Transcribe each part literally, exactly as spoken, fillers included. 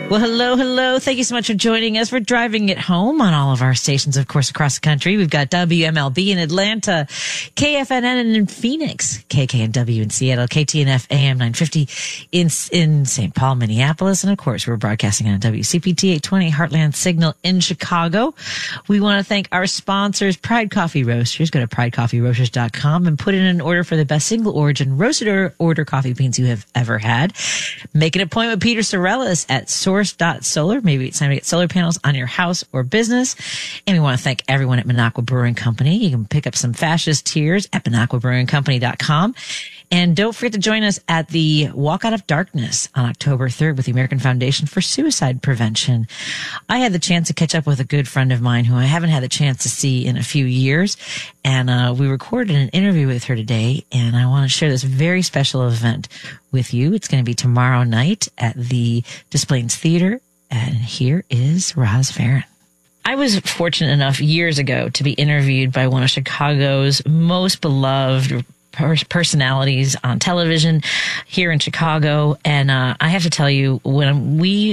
Well, hello, hello. Thank you so much for joining us. We're driving it home on all of our stations, of course, across the country. We've got W M L B in Atlanta, K F N N in Phoenix, K K N W in Seattle, K T N F A M nine fifty in in Saint Paul, Minneapolis. And, of course, we're broadcasting on W C P T eight twenty Heartland Signal in Chicago. We want to thank our sponsors, Pride Coffee Roasters. Go to pride coffee roasters dot com and put in an order for the best single origin roasted or order coffee beans you have ever had. Make an appointment with Peter Sorellis at source dot solar. Maybe it's time to get solar panels on your house or business. And we want to thank everyone at Minocqua Brewing Company. You can pick up some fascist tears at minocqua brewing company dot com. And don't forget to join us at the Walk Out of Darkness on October third with the American Foundation for Suicide Prevention. I had the chance to catch up with a good friend of mine who I haven't had the chance to see in a few years. And uh, we recorded an interview with her today. And I want to share this very special event with you. It's going to be tomorrow night at the Des Plaines Theater. And here is Roz Farren. I was fortunate enough years ago to be interviewed by one of Chicago's most beloved personalities on television here in Chicago. And uh, I have to tell you, when we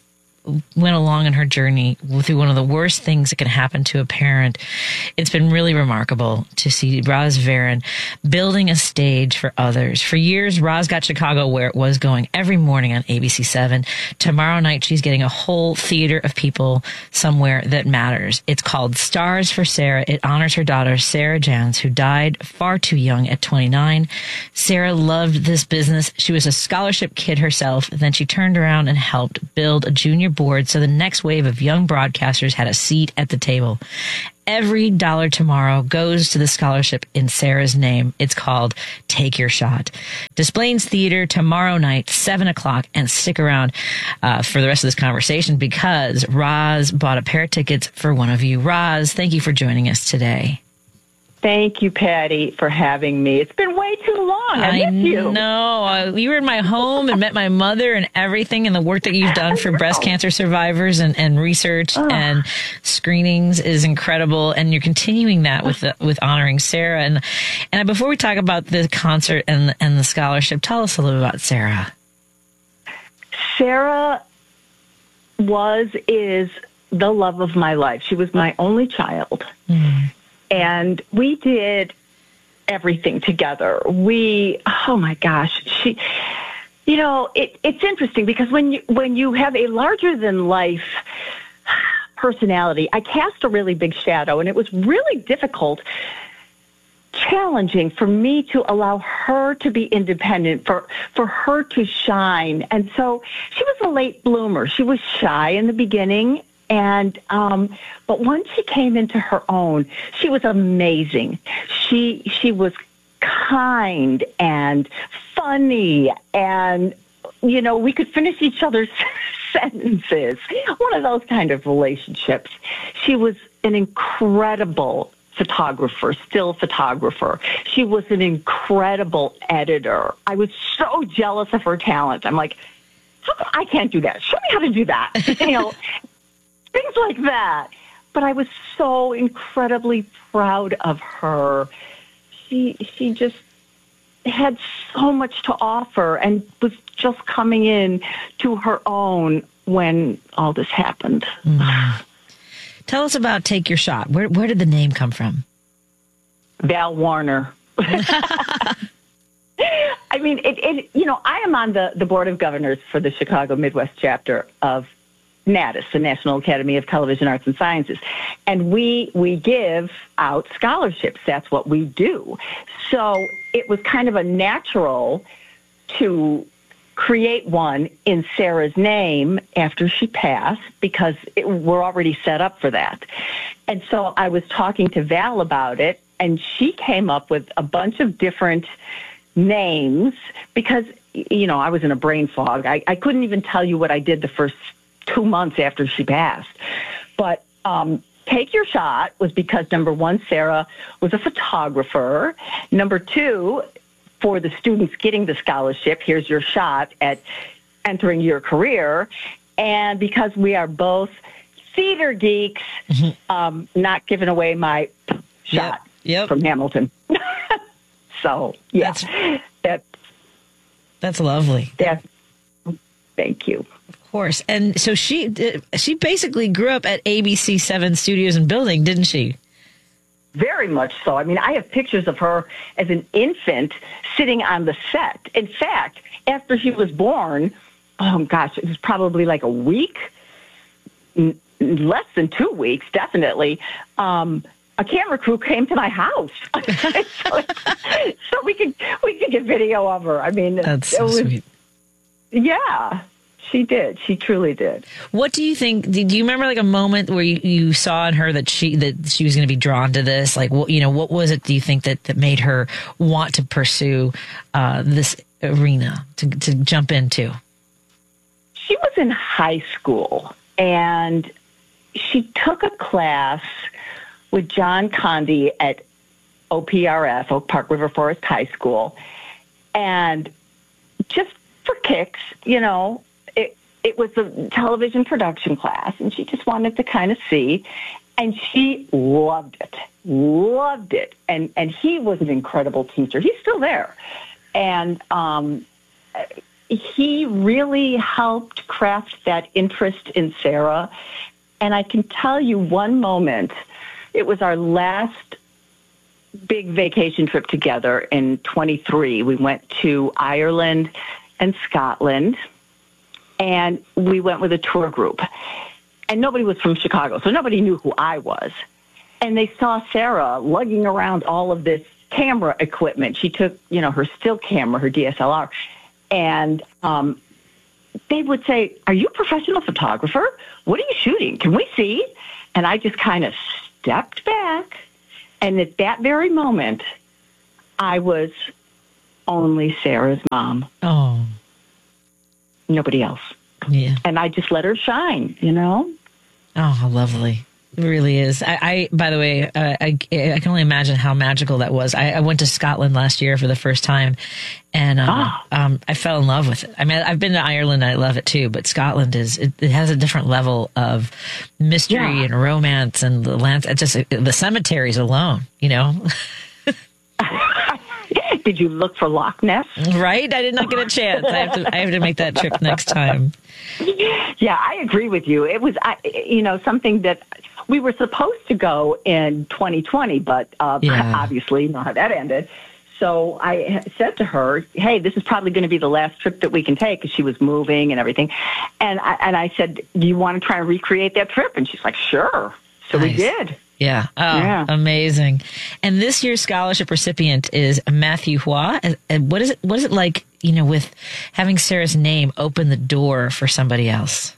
went along in her journey through one of the worst things that can happen to a parent, it's been really remarkable to see Roz Farren building a stage for others. For years, Roz got Chicago where it was going every morning on A B C seven. Tomorrow night, she's getting a whole theater of people somewhere that matters. It's called Stars for Sarah. It honors her daughter, Sarah Jans, who died far too young at twenty-nine. Sarah loved this business. She was a scholarship kid herself. Then she turned around and helped build a junior board so the next wave of young broadcasters had a seat at the table. Every dollar tomorrow goes to the scholarship in Sarah's name. It's called Take Your Shot. Des Plaines Theater tomorrow night, seven o'clock, and stick around uh, for the rest of this conversation because Roz bought a pair of tickets for one of you. Roz, thank you for joining us today. Thank you, Patty, for having me. It's been way too long. I, I miss you. know. Uh, you were in my home and met my mother and everything, and the work that you've done for breast cancer survivors and, and research oh. and screenings is incredible. And you're continuing that with the, with honoring Sarah. And and before we talk about the concert and and the scholarship, tell us a little about Sarah. Sarah was is the love of my life. She was my only child. Mm. And we did everything together. We, oh my gosh, she, you know, it, it's interesting because when you, when you have a larger than life personality, I cast a really big shadow, and it was really difficult, challenging for me to allow her to be independent, for, for her to shine. And so she was a late bloomer. She was shy in the beginning. And, um, but once she came into her own, she was amazing. She, she was kind and funny, and, you know, we could finish each other's sentences. One of those kind of relationships. She was an incredible photographer, still photographer. She was an incredible editor. I was so jealous of her talent. I'm like, how come I can't do that? Show me how to do that. You know, things like that. But I was so incredibly proud of her. She she just had so much to offer and was just coming in to her own when all this happened. Mm. Tell us about Take Your Shot. Where where did the name come from? Val Warner. I mean, it, it. You know, I am on the, the board of governors for the Chicago Midwest chapter of NATAS, the National Academy of Television Arts and Sciences. And we we give out scholarships. That's what we do. So it was kind of a natural to create one in Sarah's name after she passed because it, we're already set up for that. And so I was talking to Val about it, and she came up with a bunch of different names because, you know, I was in a brain fog. I, I couldn't even tell you what I did the first two months after she passed. But um, Take Your Shot was because, number one, Sarah was a photographer. Number two, for the students getting the scholarship, here's your shot at entering your career. And because we are both theater geeks, mm-hmm. um, not giving away my shot yep. Yep. from Hamilton. So, yeah. That's, that, that's lovely. That, thank you. Of course. And so she she basically grew up at A B C seven Studios and Building, didn't she? Very much so. I mean, I have pictures of her as an infant sitting on the set. In fact, after she was born, oh gosh, it was probably like a week, n- less than two weeks, definitely. Um, a camera crew came to my house, so, so we could we could get video of her. I mean, that's so it was, sweet. Yeah. She did. She truly did. What do you think? Do you remember like a moment where you, you saw in her that she that she was going to be drawn to this? Like, what you know, what was it? Do you think that, that made her want to pursue uh, this arena to to jump into? She was in high school and she took a class with John Condi at O P R F, Oak Park River Forest High School, and just for kicks, you know. It was a television production class, and she just wanted to kind of see, and she loved it, loved it. And and he was an incredible teacher. He's still there. And um, he really helped craft that interest in Sarah. And I can tell you one moment, it was our last big vacation trip together in twenty-three. We went to Ireland and Scotland. And we went with a tour group. And nobody was from Chicago, so nobody knew who I was. And they saw Sarah lugging around all of this camera equipment. She took, you know, her still camera, her D S L R. And um, they would say, "Are you a professional photographer? What are you shooting? Can we see?" And I just kind of stepped back. And at that very moment, I was only Sarah's mom. Oh. Nobody else. Yeah. And I just let her shine, you know? Oh, how lovely. It really is. I, I by the way, uh, I, I can only imagine how magical that was. I, I went to Scotland last year for the first time, and uh, ah. um, I fell in love with it. I mean, I've been to Ireland, and I love it too, but Scotland is, it, it has a different level of mystery yeah. and romance, and the lands, just the cemeteries alone, you know? Did you look for Loch Ness? Right? I did not get a chance. I have to, I have to make that trip next time. Yeah, I agree with you. It was, you know, something that we were supposed to go in twenty twenty, but uh, yeah. obviously, you know how that ended. So I said to her, "Hey, this is probably going to be the last trip that we can take," because she was moving and everything. And I, and I said, "Do you want to try and recreate that trip?" And she's like, "Sure." So nice. We did. Yeah. Oh, yeah. Amazing. And this year's scholarship recipient is Matthew Hua. And what is it, what is it like, you know, with having Sarah's name open the door for somebody else?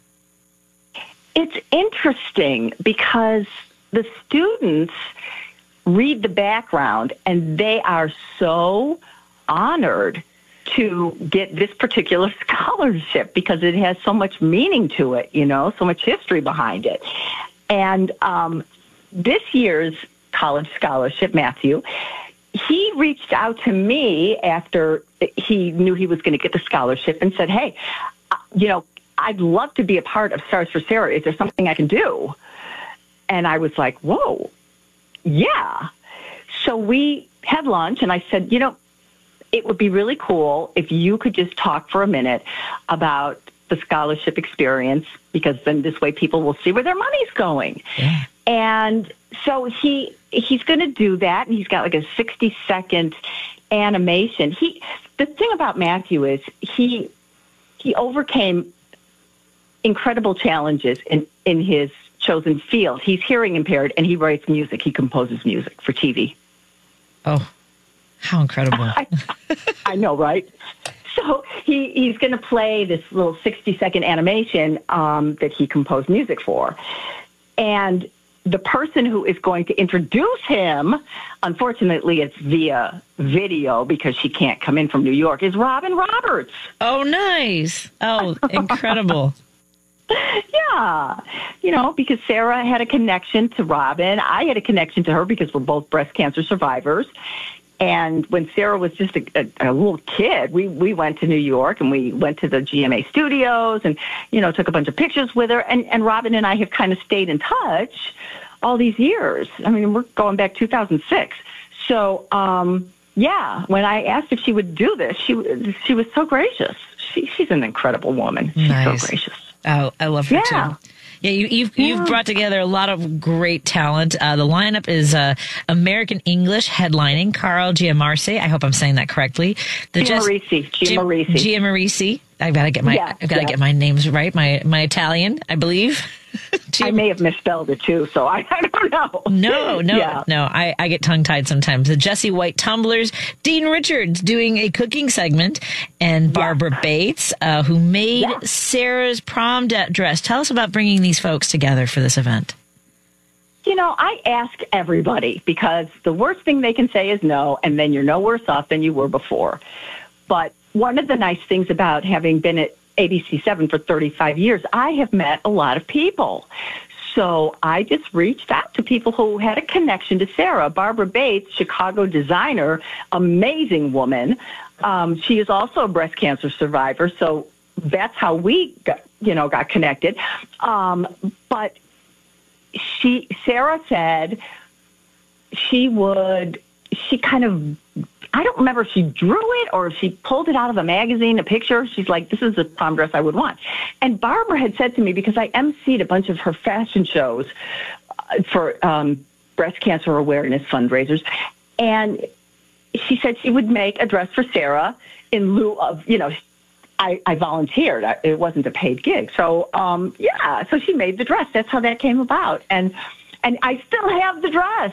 It's interesting because the students read the background and they are so honored to get this particular scholarship because it has so much meaning to it, you know, so much history behind it. And, um, this year's college scholarship, Matthew, he reached out to me after he knew he was going to get the scholarship and said, "Hey, you know, I'd love to be a part of Stars for Sarah. Is there something I can do?" And I was like, whoa, yeah. So we had lunch and I said, you know, it would be really cool if you could just talk for a minute about the scholarship experience, because then this way people will see where their money's going. Yeah. And so he he's going to do that, and he's got like a sixty second animation. He the thing about Matthew is he he overcame incredible challenges in in his chosen field. He's hearing impaired, and he writes music. He composes music for T V. Oh, how incredible! I, I know, right? So he, he's going to play this little sixty second animation um, that he composed music for. And the person who is going to introduce him, unfortunately it's via video because she can't come in from New York, is Robin Roberts. Oh, nice. Oh, incredible. Yeah. You know, because Sarah had a connection to Robin. I had a connection to her because we're both breast cancer survivors. And when Sarah was just a, a, a little kid, we, we went to New York and we went to the G M A studios and, you know, took a bunch of pictures with her. And, and Robin and I have kind of stayed in touch all these years. I mean, we're going back two thousand six. So, um, yeah, when I asked if she would do this, she she was so gracious. She, she's an incredible woman. She's nice. so gracious. Oh, I love her Yeah. too. Yeah, you, you've you've brought together a lot of great talent. Uh, the lineup is uh, American English headlining Carl Giamarci. I hope I'm saying that correctly. The Giamarisi. Giamarisi. Giamarisi. I've got to get my Yes, I've got to yes. get my names right. My my Italian, I believe. I may have misspelled it too, so I, I don't know. No, no, Yeah. no. I, I get tongue tied sometimes. The Jesse White Tumblers, Dean Richards doing a cooking segment, and Barbara Bates, uh, who made Yeah. Sarah's prom de- dress. Tell us about bringing these folks together for this event. You know, I ask everybody because the worst thing they can say is no, and then you're no worse off than you were before. But one of the nice things about having been at A B C seven for thirty-five years, I have met a lot of people. So I just reached out to people who had a connection to Sarah. Barbara Bates, Chicago designer, amazing woman. Um, she is also a breast cancer survivor, so that's how we got, you know, got connected. Um, but she, Sarah said she would, she kind of, I don't remember if she drew it or if she pulled it out of a magazine, a picture. She's like, this is the prom dress I would want. And Barbara had said to me, because I emceed a bunch of her fashion shows uh, for um, breast cancer awareness fundraisers, and she said she would make a dress for Sarah in lieu of, you know, I, I volunteered. I, it wasn't a paid gig. So, um, yeah, so she made the dress. That's how that came about. And and I still have the dress.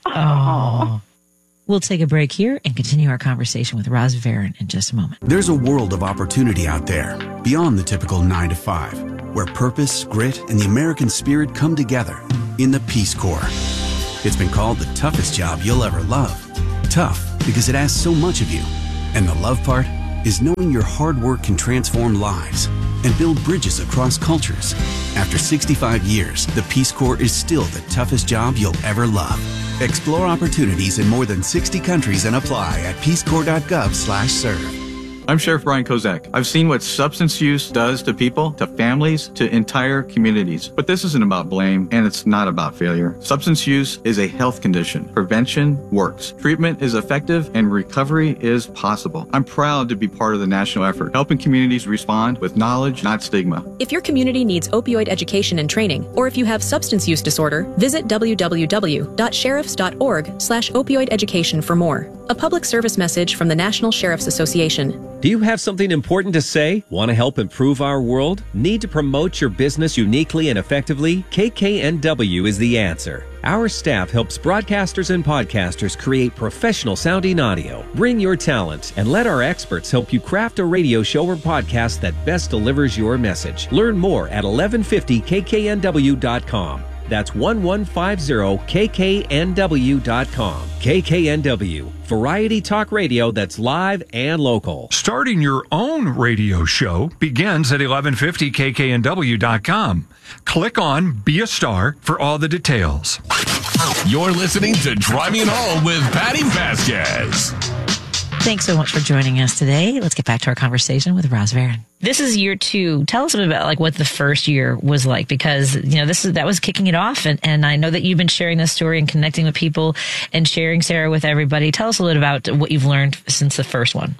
Oh. We'll take a break here and continue our conversation with Roz Varon in just a moment. There's a world of opportunity out there beyond the typical nine to five, where purpose, grit, and the American spirit come together in the Peace Corps. It's been called the toughest job you'll ever love. Tough because it asks so much of you. And the love part is knowing your hard work can transform lives and build bridges across cultures. After sixty-five years, the Peace Corps is still the toughest job you'll ever love. Explore opportunities in more than sixty countries and apply at peacecorps.gov slash serve. I'm Sheriff Brian Kozak. I've seen what substance use does to people, to families, to entire communities. But this isn't about blame, and it's not about failure. Substance use is a health condition. Prevention works. Treatment is effective, and recovery is possible. I'm proud to be part of the national effort, helping communities respond with knowledge, not stigma. If your community needs opioid education and training, or if you have substance use disorder, visit w w w dot sheriffs dot org slash opioid education for more. A public service message from the National Sheriff's Association. Do you have something important to say? Want to help improve our world? Need to promote your business uniquely and effectively? K K N W is the answer. Our staff helps broadcasters and podcasters create professional sounding audio. Bring your talent and let our experts help you craft a radio show or podcast that best delivers your message. Learn more at eleven fifty k k n w dot com. That's eleven fifty k k n w dot com. K K N W, variety talk radio that's live and local. Starting your own radio show begins at eleven fifty k k n w dot com. Click on Be a Star for all the details. You're listening to Driving Home with Patty Vasquez. Thanks so much for joining us today. Let's get back to our conversation with Roz Varon. This is year two. Tell us a bit about like what the first year was like, because you know this is that was kicking it off, and, and I know that you've been sharing this story and connecting with people and sharing Sarah with everybody. Tell us a little about what you've learned since the first one.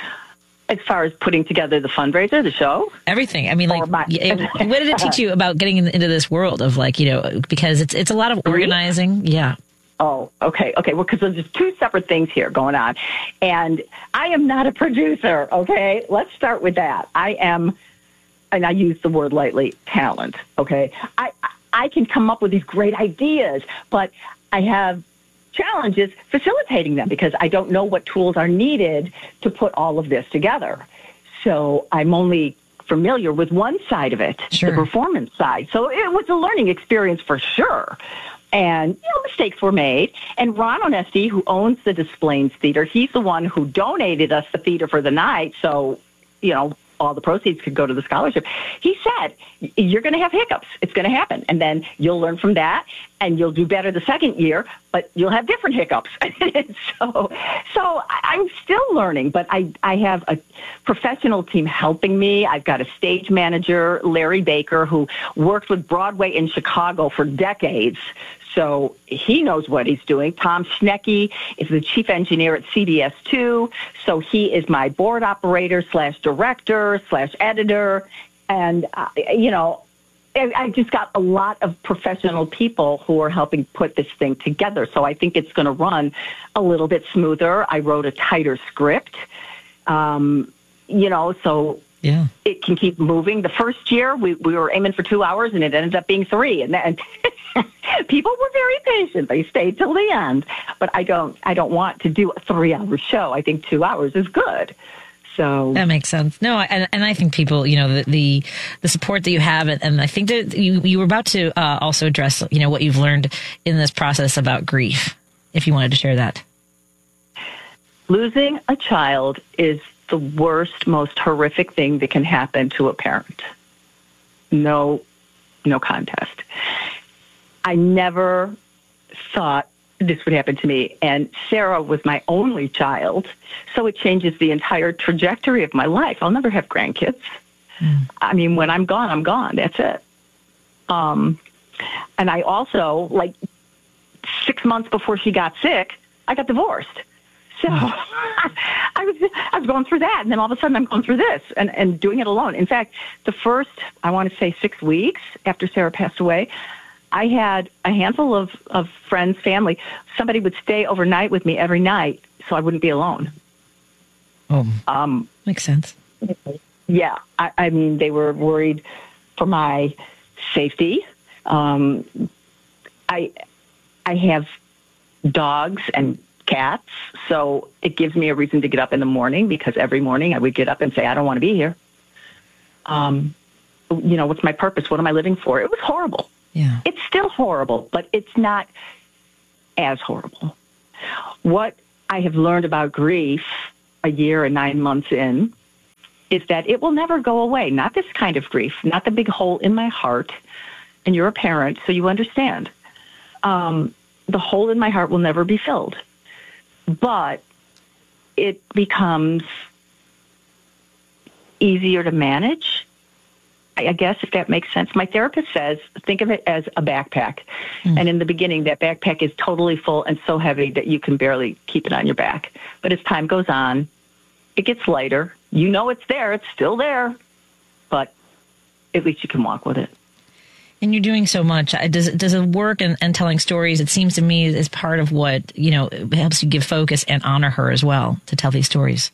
As far as putting together the fundraiser, the show? Everything. I mean, like, Or my- it, what did it teach you about getting in, into this world of like, you know, because it's it's a lot of organizing. Yeah. Oh, okay, okay. Well, because there's two separate things here going on. And I am not a producer, okay? Let's start with that. I am, and I use the word lightly, talent, okay? I, I can come up with these great ideas, but I have challenges facilitating them because I don't know what tools are needed to put all of this together. So I'm only familiar with one side of it, Sure. the performance side. So it was a learning experience for sure. And, you know, mistakes were made. And Ron Onesti, who owns the Des Plaines Theater, he's the one who donated us the theater for the night. So, you know, all the proceeds could go to the scholarship. He said, you're going to have hiccups. It's going to happen. And then you'll learn from that and you'll do better the second year, but you'll have different hiccups. so, so I'm still learning, but I, I have a professional team helping me. I've got a stage manager, Larry Baker, who worked with Broadway in Chicago for decades. So he knows what he's doing. Tom Schnecke is the chief engineer at C B S two. So he is my board operator slash director slash editor. And, uh, you know, I I just got a lot of professional people who are helping put this thing together. So I think it's going to run a little bit smoother. I wrote a tighter script, um, you know, so yeah, it can keep moving. The first year, we, we were aiming for two hours, and it ended up being three. And then people were very patient; they stayed till the end. But I don't, I don't want to do a three-hour show. I think two hours is good. So that makes sense. No, and, and I think people, you know, the the, the support that you have, and, and I think that you you were about to uh, also address, you know, what you've learned in this process about grief. If you wanted to share that, losing a child is the worst, most horrific thing that can happen to a parent. No, no contest. I never thought this would happen to me. And Sarah was my only child, so it changes the entire trajectory of my life. I'll never have grandkids. Mm. I mean, when I'm gone, I'm gone. That's it. Um, and I also, like, six months before she got sick, I got divorced. So I was I was going through that, and then all of a sudden I'm going through this and, and doing it alone. In fact, the first, I want to say six weeks after Sarah passed away, I had a handful of, of friends, family. Somebody would stay overnight with me every night so I wouldn't be alone. Oh, um, makes sense. Yeah. I, I mean, they were worried for my safety. Um, I I have dogs and cats, so it gives me a reason to get up in the morning, because every morning I would get up and say, I don't want to be here. Um, you know, what's my purpose? What am I living for? It was horrible. Yeah. It's still horrible, but it's not as horrible. What I have learned about grief a year and nine months in is that it will never go away. Not this kind of grief, not the big hole in my heart. And you're a parent, so you understand. Um, the hole in my heart will never be filled. But it becomes easier to manage, I guess, if that makes sense. My therapist says, think of it as a backpack. Mm. And in the beginning, that backpack is totally full and so heavy that you can barely keep it on your back. But as time goes on, it gets lighter. You know it's there. It's still there. But at least you can walk with it. And you're doing so much. Does it, does it work and, and telling stories, it seems to me, is part of what, you know, helps you give focus and honor her as well, to tell these stories?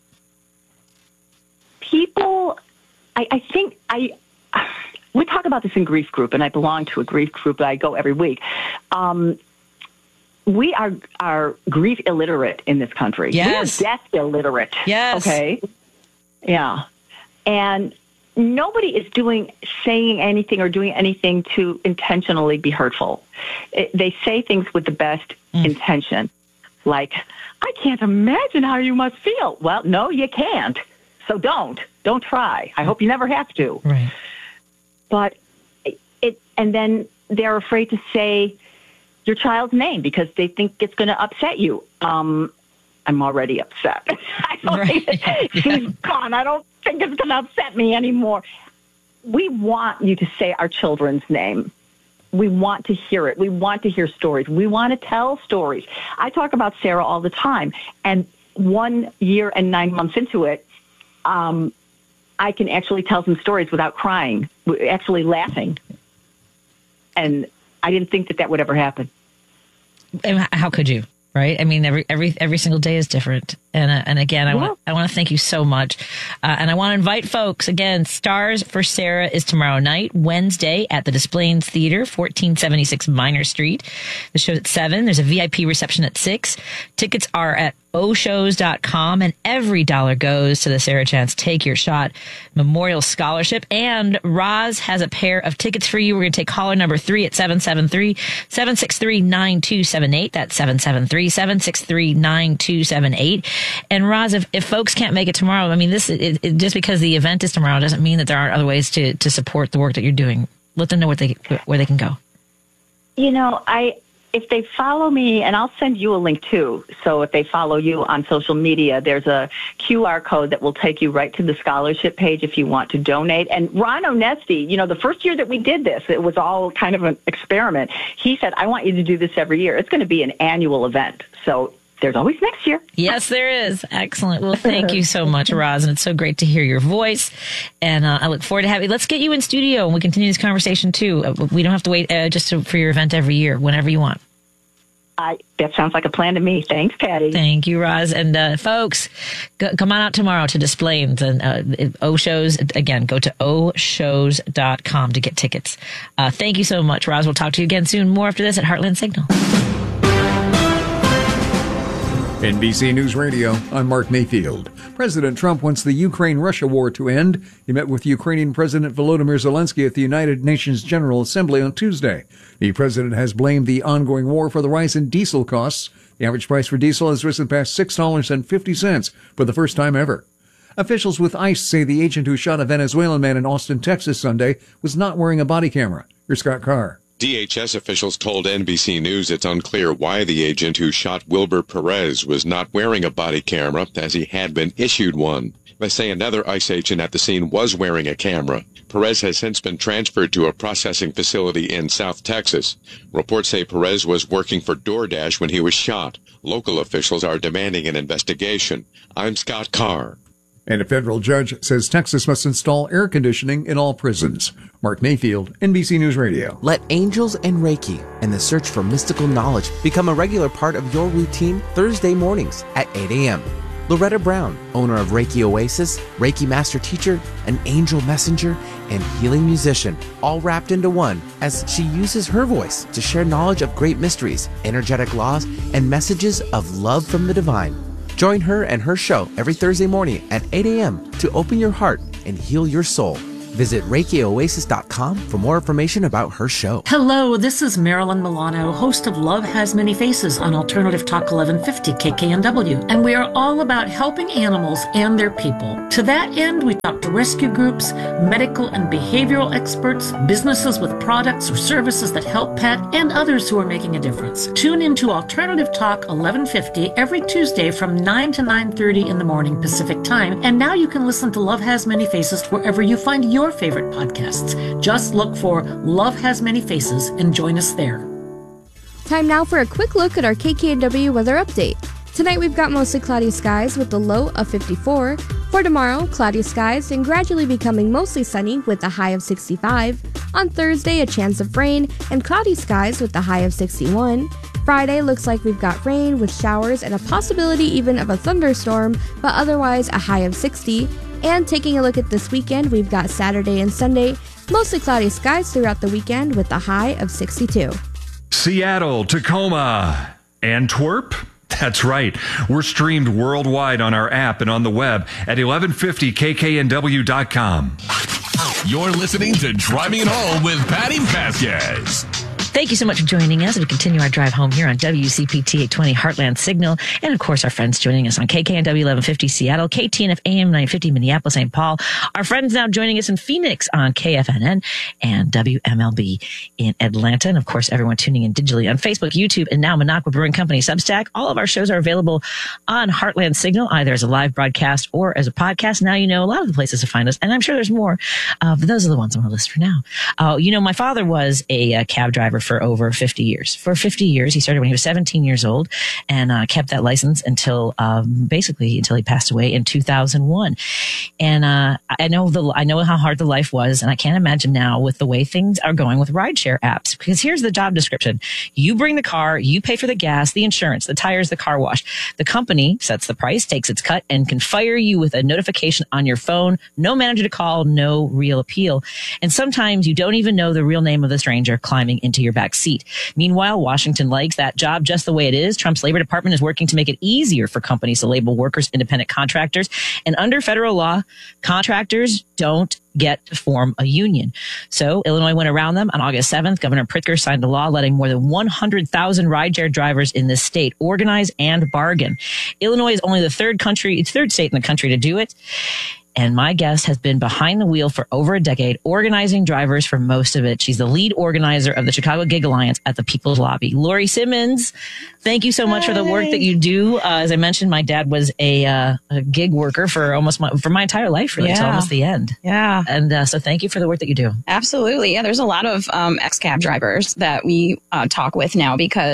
People, I, I think, I we talk about this in grief group, and I belong to a grief group that I go every week. Um, we are, are grief illiterate in this country. Yes. We are death illiterate. Yes. Okay. Yeah. And nobody is doing, saying anything or doing anything to intentionally be hurtful. It, they say things with the best mm. intention. Like, I can't imagine how you must feel. Well, no, you can't. So don't. Don't try. I hope you never have to. Right. But it, and then they're afraid to say your child's name because they think it's going to upset you. Um, I'm already upset. I don't right. think she's yeah. gone. I don't think it's going to upset me anymore. We want you to say our children's name. We want to hear it. We want to hear stories. We want to tell stories. I talk about Sarah all the time. And one year and nine months into it, um, I can actually tell some stories without crying, actually laughing. And I didn't think that that would ever happen. And how could you? Right. I mean, every every every single day is different. And uh, and again, I yeah. want I want to thank you so much. Uh, and I want to invite folks again. Stars for Sarah is tomorrow night, Wednesday, at the Des Plaines Theater, fourteen seventy-six Minor Street. The show's at seven. There's a V I P reception at six. Tickets are at o shows dot com, and every dollar goes to the Sarah Chance Take Your Shot Memorial Scholarship. And Roz has a pair of tickets for you. We're going to take caller number three at seven seven three, seven six three, nine two seven eight. That's seven seven three, seven six three, nine two seven eight. And Roz, if, if folks can't make it tomorrow, I mean, this it, it, just because the event is tomorrow doesn't mean that there aren't other ways to, to support the work that you're doing. Let them know where they where they can go. You know, I if they follow me, and I'll send you a link too. So if they follow you on social media, there's a Q R code that will take you right to the scholarship page if you want to donate. And Ron Onesti, you know, the first year that we did this, it was all kind of an experiment. He said, I want you to do this every year. It's going to be an annual event. So there's always next year. Yes, there is. Excellent. Well, thank you so much, Roz. And it's so great to hear your voice. And uh, I look forward to having you. Let's get you in studio and we continue this conversation too. Uh, we don't have to wait uh, just to, for your event every year, whenever you want. I, that sounds like a plan to me. Thanks, Patty. Thank you, Roz. And uh, folks, go, come on out tomorrow to Des Plaines and uh, O Shows. Again, go to o shows dot com to get tickets. Uh, thank you so much, Roz. We'll talk to you again soon. More after this at Heartland Signal. N B C News Radio, I'm Mark Mayfield. President Trump wants the Ukraine-Russia war to end. He met with Ukrainian President Volodymyr Zelensky at the United Nations General Assembly on Tuesday. The president has blamed the ongoing war for the rise in diesel costs. The average price for diesel has risen past six dollars and fifty cents for the first time ever. Officials with ICE say the agent who shot a Venezuelan man in Austin, Texas Sunday was not wearing a body camera. Here's Scott Carr. D H S officials told N B C News it's unclear why the agent who shot Wilber Perez was not wearing a body camera, as he had been issued one. They say another ICE agent at the scene was wearing a camera. Perez has since been transferred to a processing facility in South Texas. Reports say Perez was working for DoorDash when he was shot. Local officials are demanding an investigation. I'm Scott Carr. And a federal judge says Texas must install air conditioning in all prisons. Mark Mayfield, N B C News Radio. Let angels and Reiki and the search for mystical knowledge become a regular part of your routine Thursday mornings at eight a.m. Loretta Brown, owner of Reiki Oasis, Reiki Master Teacher, an angel messenger, and healing musician, all wrapped into one as she uses her voice to share knowledge of great mysteries, energetic laws, and messages of love from the divine. Join her and her show every Thursday morning at eight a.m. to open your heart and heal your soul. Visit Reiki Oasis dot com for more information about her show. Hello, this is Marilyn Milano, host of Love Has Many Faces on Alternative Talk eleven fifty K K N W, and we are all about helping animals and their people. To that end, we talk to rescue groups, medical and behavioral experts, businesses with products or services that help pet, and others who are making a difference. Tune into Alternative Talk eleven fifty every Tuesday from nine to nine thirty in the morning Pacific Time, and now you can listen to Love Has Many Faces wherever you find your Your favorite podcasts. Just look for Love Has Many Faces and join us there. Time now for a quick look at our K K N W weather update. Tonight we've got mostly cloudy skies with a low of fifty-four. For tomorrow, cloudy skies and gradually becoming mostly sunny with a high of sixty-five. On Thursday, a chance of rain and cloudy skies with a high of sixty-one. Friday looks like we've got rain with showers and a possibility even of a thunderstorm, but otherwise a high of sixty. And taking a look at this weekend, we've got Saturday and Sunday, mostly cloudy skies throughout the weekend with a high of sixty-two. Seattle, Tacoma, Antwerp. That's right. We're streamed worldwide on our app and on the web at eleven fifty K K N W dot com. You're listening to Driving It Home with Patty Vasquez. Thank you so much for joining us as we continue our drive home here on W C P T eight twenty Heartland Signal. And of course, our friends joining us on K K N W eleven fifty Seattle, K T N F A M nine fifty Minneapolis, Saint Paul. Our friends now joining us in Phoenix on K F N N and W M L B in Atlanta. And of course, everyone tuning in digitally on Facebook, YouTube, and now Minocqua Brewing Company Substack. All of our shows are available on Heartland Signal, either as a live broadcast or as a podcast. Now you know a lot of the places to find us, and I'm sure there's more. Uh, but those are the ones on the list for now. Uh, you know, my father was a, a cab driver for over fifty years. For fifty years, he started when he was seventeen years old and uh, kept that license until um, basically until he passed away in two thousand one. And uh, I know the I know how hard the life was, and I can't imagine now with the way things are going with rideshare apps. Because here's the job description: you bring the car, you pay for the gas, the insurance, the tires, the car wash. The company sets the price, takes its cut, and can fire you with a notification on your phone. No manager to call, no real appeal. And sometimes you don't even know the real name of the stranger climbing into your back seat. Meanwhile, Washington likes that job just the way it is. Trump's Labor Department is working to make it easier for companies to label workers independent contractors. And under federal law, contractors don't get to form a union. So Illinois went around them. On August seventh, Governor Pritzker signed a law letting more than one hundred thousand rideshare drivers in this state organize and bargain. Illinois is only the third country, third state in the country to do it. And my guest has been behind the wheel for over a decade, organizing drivers for most of it. She's the lead organizer of the Chicago Gig Alliance at the People's Lobby. Lori Simmons, thank you so much Hi. for the work that you do. Uh, as I mentioned, my dad was a, uh, a gig worker for almost my, for my entire life, really, yeah. to almost the end. Yeah. And uh, so thank you for the work that you do. Absolutely. Yeah, there's a lot of um, ex-cab drivers that we uh, talk with now because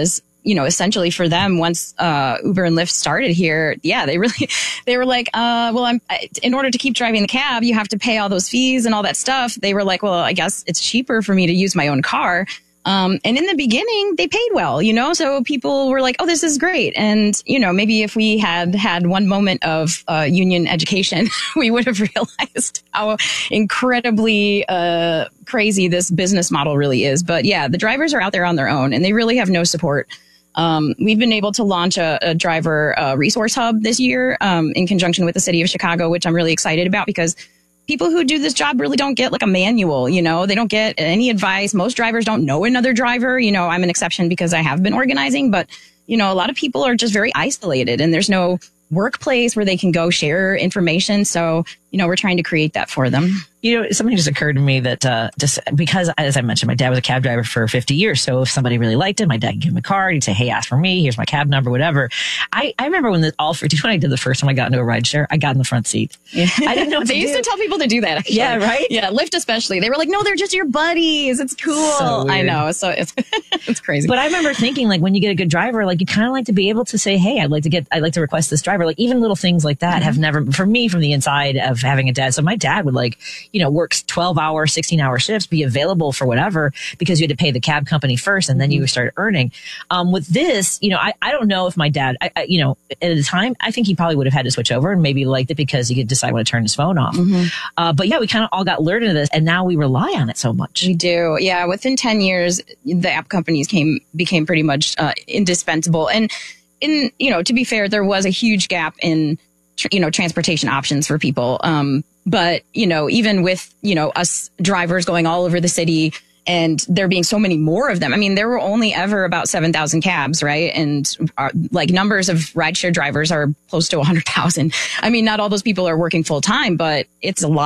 you know, essentially for them, once uh, Uber and Lyft started here, yeah, they really, they were like, uh, well, I'm, in order to keep driving the cab, you have to pay all those fees and all that stuff. They were like, well, I guess it's cheaper for me to use my own car. Um, and in the beginning, they paid well, you know, so people were like, oh, this is great. And, you know, maybe if we had had one moment of uh, union education, we would have realized how incredibly uh, crazy this business model really is. But yeah, the drivers are out there on their own and they really have no support. Um, we've been able to launch a, a driver uh, resource hub this year um, in conjunction with the city of Chicago, which I'm really excited about because people who do this job really don't get like a manual, you know, they don't get any advice. Most drivers don't know another driver. You know, I'm an exception because I have been organizing, but, you know, a lot of people are just very isolated and there's no workplace where they can go share information. So, you know, we're trying to create that for them. You know, something just occurred to me that uh, just because, as I mentioned, my dad was a cab driver for fifty years. So if somebody really liked him, my dad could give him a card. He'd say, hey, ask for me. Here's my cab number, whatever. I, I remember when the, all for, when I did the first time I got into a rideshare, I got in the front seat. Yeah. I didn't know what They to used do. to tell people to do that, actually. Yeah, right? Yeah, Lyft especially. They were like, no, they're just your buddies. It's cool. So I weird. know. So it's, it's crazy. But I remember thinking, like, when you get a good driver, like, you kind of like to be able to say, hey, I'd like to get, I'd like to request this driver. Like, even little things like that mm-hmm. have never, for me, from the inside of having a dad. So my dad would, like, you know, work twelve hour, sixteen hour shifts, be available for whatever, because you had to pay the cab company first and then you started earning. Um, with this, you know, I, I don't know if my dad, I, I, you know, at the time, I think he probably would have had to switch over and maybe liked it because he could decide when to turn his phone off. Mm-hmm. Uh, but yeah, we kind of all got lured into this and now we rely on it so much. We do. Yeah. Within ten years, the app companies came, became pretty much uh, indispensable. And in, you know, to be fair, there was a huge gap in, tr- you know, transportation options for people. Um, But, you know, even with, you know, us drivers going all over the city and there being so many more of them. I mean, there were only ever about seven thousand cabs, right? And our, like numbers of rideshare drivers are close to one hundred thousand. I mean, not all those people are working full time, but it's a lot.